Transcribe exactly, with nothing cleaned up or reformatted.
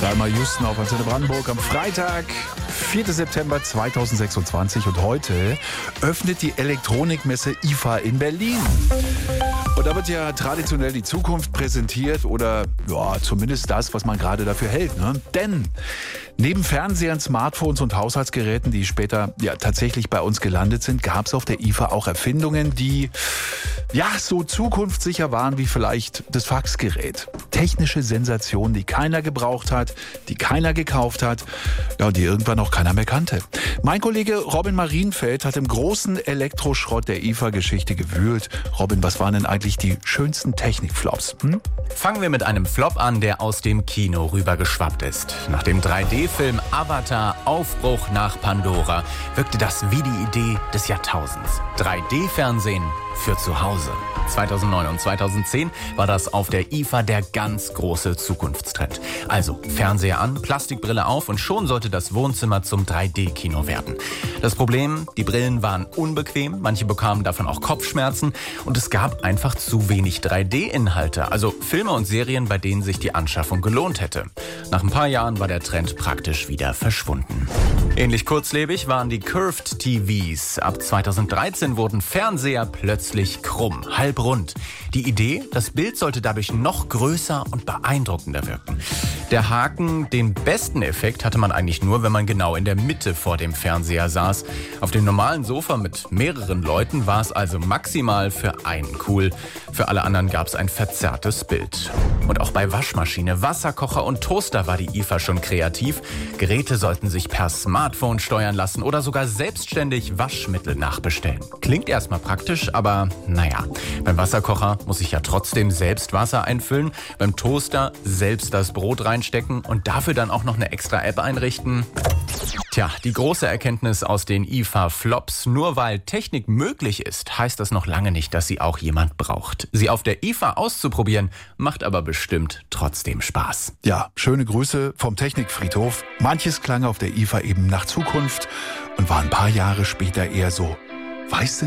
Dreimal Houston auf Antenne Brandenburg am Freitag, vierten September zweitausendsechsundzwanzig, und heute öffnet die Elektronikmesse I F A in Berlin. Und da wird ja traditionell die Zukunft präsentiert oder ja, zumindest das, was man gerade dafür hält. Ne? Denn neben Fernsehern, Smartphones und Haushaltsgeräten, die später ja tatsächlich bei uns gelandet sind, gab es auf der I F A auch Erfindungen, die ja so zukunftssicher waren wie vielleicht das Faxgerät. Technische Sensationen, die keiner gebraucht hat, die keiner gekauft hat, ja, und die irgendwann auch keiner mehr kannte. Mein Kollege Robin Marienfeld hat im großen Elektroschrott der I F A-Geschichte gewühlt. Robin, was waren denn eigentlich die schönsten Technikflops? Hm? Fangen wir mit einem Flop an, der aus dem Kino rübergeschwappt ist. Nach dem drei D-Film Avatar Aufbruch nach Pandora wirkte das wie die Idee des Jahrtausends. drei D-Fernsehen für zu Hause. zweitausendneun und zweitausendzehn war das auf der I F A der ganz große Zukunftstrend. Also Fernseher an, Plastikbrille auf und schon sollte das Wohnzimmer zum drei D-Kino werden. Das Problem, die Brillen waren unbequem, manche bekamen davon auch Kopfschmerzen und es gab einfach zu wenig drei D-Inhalte, also Filme und Serien, bei denen sich die Anschaffung gelohnt hätte. Nach ein paar Jahren war der Trend praktisch wieder verschwunden. Ähnlich kurzlebig waren die Curved T Vs. Ab zweitausenddreizehn wurden Fernseher plötzlich krumm, halbrund. Die Idee, das Bild sollte dadurch noch größer und beeindruckender wirken. Der Haken, den besten Effekt hatte man eigentlich nur, wenn man genau in der Mitte vor dem Fernseher saß. Auf dem normalen Sofa mit mehreren Leuten war es also maximal für einen cool. Für alle anderen gab es ein verzerrtes Bild. Und auch bei Waschmaschine, Wasserkocher und Toaster war die I F A schon kreativ. Geräte sollten sich per Smartphone steuern lassen oder sogar selbstständig Waschmittel nachbestellen. Klingt erstmal praktisch, aber naja, beim Wasserkocher muss ich ja trotzdem selbst Wasser einfüllen, beim Toaster selbst das Brot reinstecken und dafür dann auch noch eine extra App einrichten. Tja, die große Erkenntnis aus den I F A-Flops: Nur weil Technik möglich ist, heißt das noch lange nicht, dass sie auch jemand braucht. Sie auf der I F A auszuprobieren, macht aber bestimmt trotzdem Spaß. Ja, schöne Grüße vom Technikfriedhof. Manches klang auf der I F A eben nach Zukunft und war ein paar Jahre später eher so, weißt du